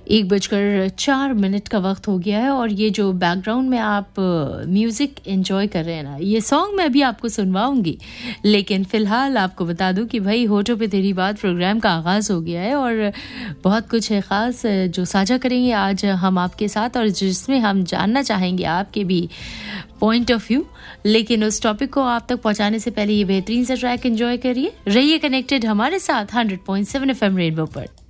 1:04 का वक्त हो गया है और ये जो बैकग्राउंड में आप म्यूज़िक एंजॉय कर रहे हैं ना, ये सॉन्ग मैं भी आपको सुनवाऊंगी, लेकिन फ़िलहाल आपको बता दूं कि भाई होठों पे तेरी बात प्रोग्राम का आगाज़ हो गया है और बहुत कुछ है ख़ास जो साझा करेंगे आज हम आपके साथ और जिसमें हम जानना चाहेंगे आपके भी पॉइंट ऑफ व्यू। लेकिन उस टॉपिक को आप तक पहुंचाने से पहले ये बेहतरीन सा ट्रैक एंजॉय करिए। रहिए कनेक्टेड हमारे साथ 100.7 FM रेनबो पर।